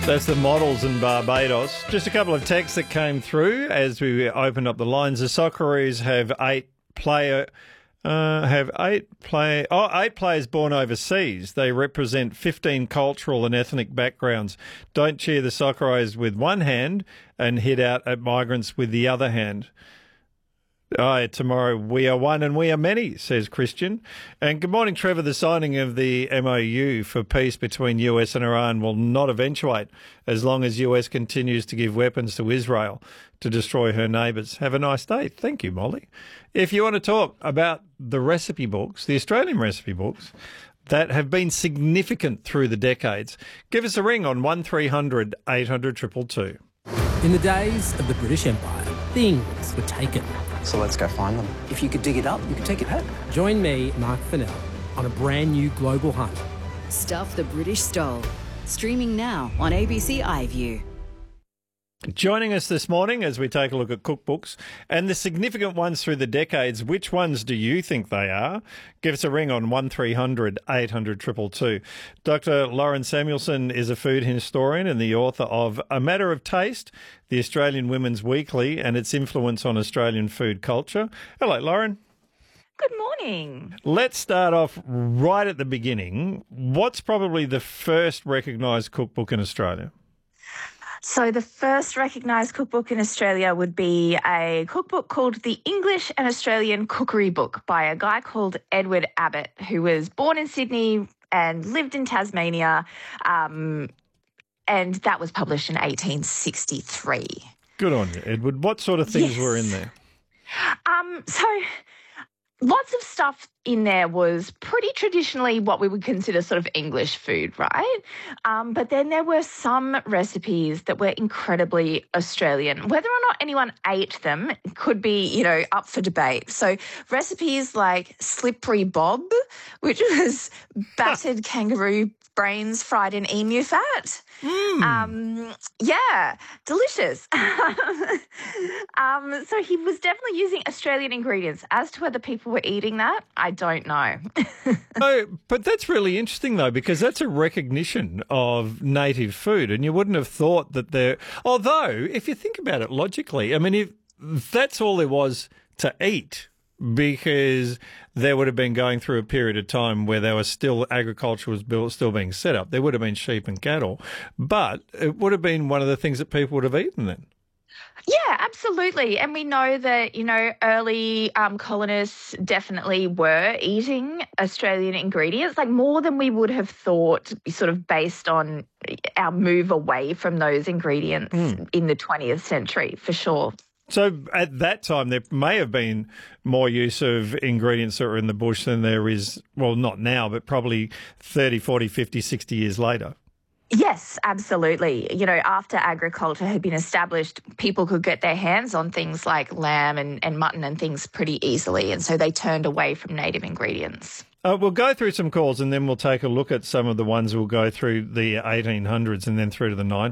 That's the Models in Barbados. Just a couple of texts that came through as we opened up the lines. The Socceroos have eight players born overseas. They represent 15 cultural and ethnic backgrounds. Don't cheer the Socceroos with one hand and hit out at migrants with the other hand. Tomorrow we are one and we are many, says Christian. And good morning, Trevor. The signing of the MOU for peace between US and Iran will not eventuate as long as US continues to give weapons to Israel to destroy her neighbours. Have a nice day. Thank you, Molly. If you want to talk about the recipe books, the Australian recipe books, that have been significant through the decades, give us a ring on 1300 800 222. In the days of the British Empire, things were taken. So let's go find them. If you could dig it up, you could take it home. Join me, Mark Fennell, on a brand new global hunt. Stuff the British Stole. Streaming now on ABC iView. Joining us this morning as we take a look at cookbooks and the significant ones through the decades. Which ones do you think they are? Give us a ring on 1300 800 222. Dr. Lauren Samuelson is a food historian and the author of A Matter of Taste, the Australian Women's Weekly and its influence on Australian food culture. Hello, Lauren. Good morning. Let's start off right at the beginning. What's probably the first recognised cookbook in Australia? So the first recognised cookbook in Australia would be a cookbook called The English and Australian Cookery Book by a guy called Edward Abbott, who was born in Sydney and lived in Tasmania, and that was published in 1863. Good on you, Edward. What sort of things were in there? So lots of stuff in there was pretty traditionally what we would consider sort of English food, right? But then there were some recipes that were incredibly Australian. Whether or not anyone ate them could be, up for debate. So recipes like slippery bob, which was battered kangaroo brains fried in emu fat. Delicious. So he was definitely using Australian ingredients. As to whether people were eating that, I don't know. But that's really interesting, though, because that's a recognition of native food, and you wouldn't have thought that there... Although, if you think about it logically, I mean, if that's all there was to eat, because there would have been going through a period of time where there was still agriculture was still being set up. There would have been sheep and cattle, but it would have been one of the things that people would have eaten then. Yeah, absolutely. And we know that, early colonists definitely were eating Australian ingredients, like more than we would have thought, sort of based on our move away from those ingredients in the 20th century, for sure. So at that time, there may have been more use of ingredients that were in the bush than there is, well, not now, but probably 30, 40, 50, 60 years later. Yes, absolutely. After agriculture had been established, people could get their hands on things like lamb and mutton and things pretty easily, and so they turned away from native ingredients. We'll go through some calls and then we'll take a look at some of the ones we'll go through the 1800s and then through to the 1900s.